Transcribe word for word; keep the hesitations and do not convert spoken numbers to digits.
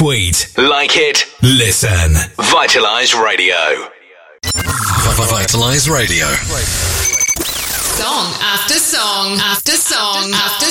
Tweet, like it, listen. Vitalise Radio. Vitalise Radio. Song after song after song after